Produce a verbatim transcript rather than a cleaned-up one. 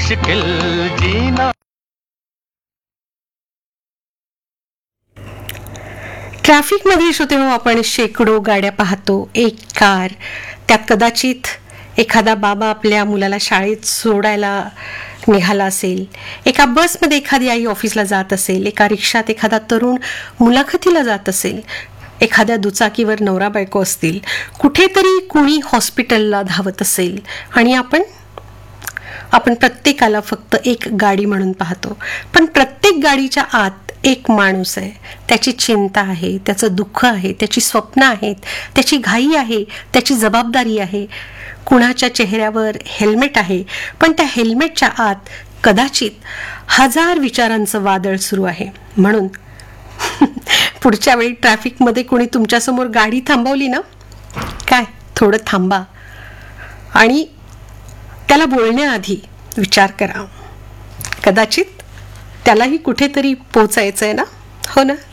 मुश्किल जीना। ट्रॅफिकमध्ये श्रोते हो, आपण शेकडो गाड्या पाहतो. एक कार, त्यात कदाचित एखादा बाबा आपल्या मुलाला शाळेत सोडायला निघाला असेल, एका बसमध्ये एखादी आई ऑफिसला जात असेल, एका रिक्षात एखादा तरुण मुलाखतीला जात असेल, एखाद्या दुचाकीवर नवरा बायको असतील, कुठेतरी कुणी हॉस्पिटलला धावत असेल आणि आपण आपण प्रत्येकाला फक्त एक गाडी म्हणून पाहतो. पण प्रत्येक गाडीच्या आत एक माणूस आहे, त्याची चिंता आहे, त्याचं दुःख आहे, त्याची स्वप्न आहेत, त्याची घाई आहे, त्याची जबाबदारी आहे. कुणाच्या चेहऱ्यावर हेल्मेट आहे, पण त्या हेल्मेटच्या आत कदाचित हजार विचारांचं वादळ सुरू आहे. म्हणून पुढच्या वेळी ट्रॅफिकमध्ये कोणी तुमच्यासमोर गाडी थांबवली ना, काय थोडं थांबा आणि त्याला बोलण्याआधी विचार करा. कदाचित त्यालाही कुठेतरी पोचायचं आहे ना, हो ना.